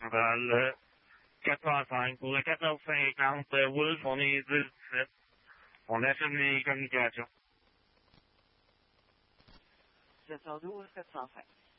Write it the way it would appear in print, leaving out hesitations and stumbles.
Le 405 pour le 1450 Wolf, on est 10-17. On achète les communications. 712 405.